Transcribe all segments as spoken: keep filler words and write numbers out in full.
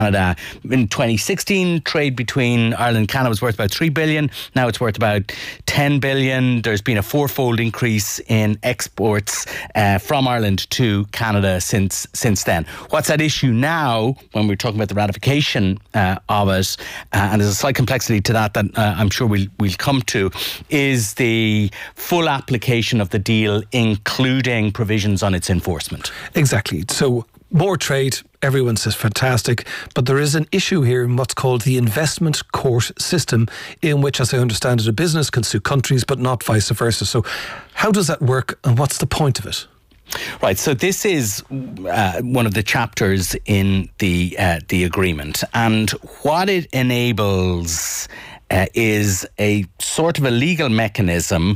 Canada. In twenty sixteen, trade between Ireland and Canada was worth about three billion dollars. Now it's worth about ten billion dollars. There's been a fourfold increase in exports uh, from Ireland to Canada since since then. What's at issue now, when we're talking about the ratification uh, of it, uh, and there's a slight complexity to that that uh, I'm sure we'll, we'll come to, is the full application of the deal, including provisions on its enforcement. Exactly. So more trade, everyone says fantastic, but there is an issue here in what's called the investment court system, in which, as I understand it, a business can sue countries but not vice versa. So how does that work, and what's the point of it? Right, so this is uh, one of the chapters in the uh, the agreement, and what it enables uh, is a sort of a legal mechanism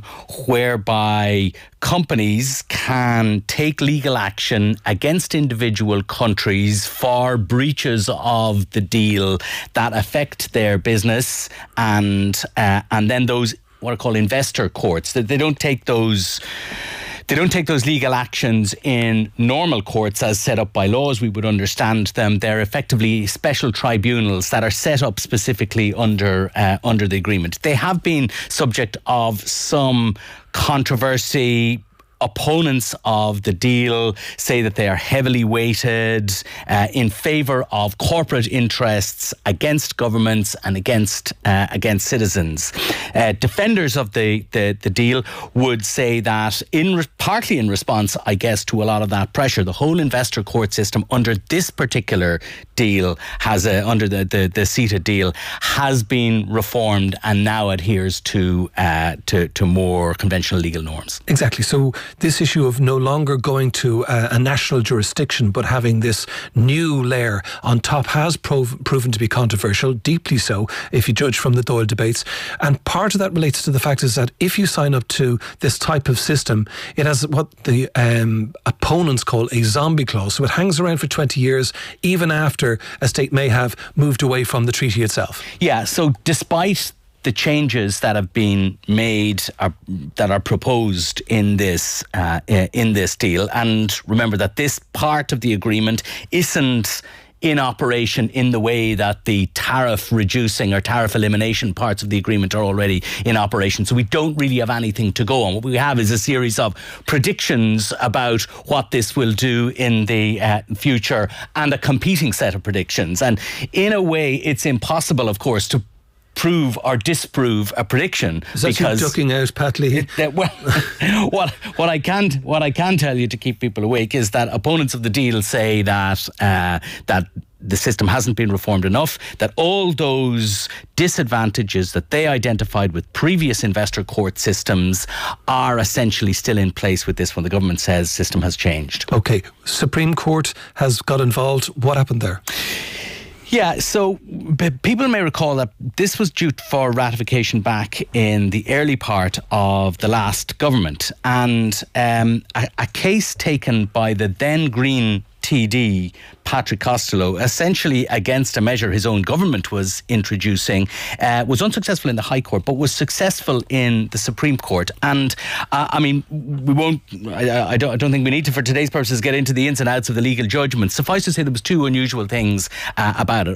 whereby companies can take legal action against individual countries for breaches of the deal that affect their business, and uh, and then those what are called investor courts, that they don't take those. They don't take those legal actions in normal courts as set up by law as we would understand them. They're effectively special tribunals that are set up specifically under uh, under the agreement. They have been subject of some controversy. Opponents of the deal say that they are heavily weighted uh, in favour of corporate interests against governments and against uh, against citizens. Uh, defenders of the, the, the deal would say that, in re- partly in response, I guess, to a lot of that pressure, the whole investor court system under this particular deal has a, under the, the, the CETA deal has been reformed and now adheres to uh, to to more conventional legal norms. Exactly. So this issue of no longer going to a, a national jurisdiction but having this new layer on top has prov- proven to be controversial, deeply so, if you judge from the Dáil debates. And part of that relates to the fact is that if you sign up to this type of system, it has what the um, opponents call a zombie clause. So it hangs around for twenty years, even after a state may have moved away from the treaty itself. Yeah, so despite the changes that have been made, are, that are proposed in this uh, in this deal, and remember that this part of the agreement isn't in operation in the way that the tariff reducing or tariff elimination parts of the agreement are already in operation. So we don't really have anything to go on. What we have is a series of predictions about what this will do in the uh, future, and a competing set of predictions. And in a way, it's impossible, of course, to prove or disprove a prediction. Is that because you ducking out, Pat Leahy? It, that, well, what what I can what I can tell you to keep people awake is that opponents of the deal say that uh, that the system hasn't been reformed enough, that all those disadvantages that they identified with previous investor court systems are essentially still in place with this one. The government says the system has changed. Okay, Supreme Court has got involved. What happened there? Yeah, so b- people may recall that this was due for ratification back in the early part of the last government, and um, a, a case taken by the then Green T D, Patrick Costello, essentially against a measure his own government was introducing, uh, was unsuccessful in the High Court, but was successful in the Supreme Court. And uh, I mean, we won't, I, I, don't, I don't think we need to, for today's purposes, get into the ins and outs of the legal judgment. Suffice to say, there was two unusual things uh, about it.